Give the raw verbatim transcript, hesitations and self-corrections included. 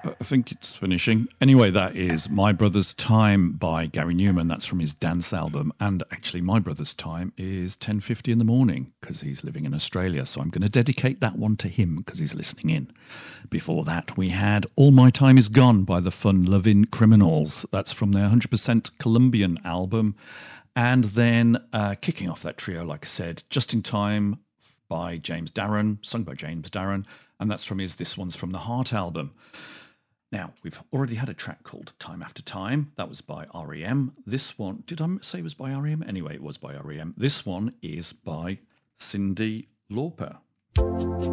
I think it's finishing. Anyway, that is My Brother's Time by Gary Newman. That's from his dance album. And actually, My Brother's Time is ten fifty in the morning because he's living in Australia. So I'm going to dedicate that one to him because he's listening in. Before that, we had All My Time Is Gone by the Fun Lovin' Criminals. That's from their one hundred percent Colombian album. And then uh, kicking off that trio, like I said, Just in Time by James Darren, sung by James Darren. And that's from his This One's from the Heart album. Now, we've already had a track called Time After Time. That was by R E M. This one, did I say it was by R E M? Anyway, it was by R E M. This one is by Cyndi Lauper.